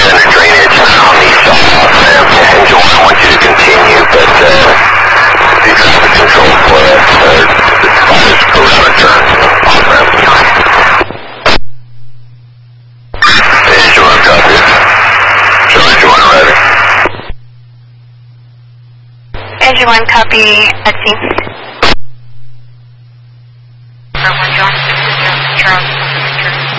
center drainage on the south. Engine 1, I want you to continue, but the traffic control for it fires around a turn on ramp. Engine 1, copy. So engine 1 ready. Engine 1, copy at sea. 1 John, this is John.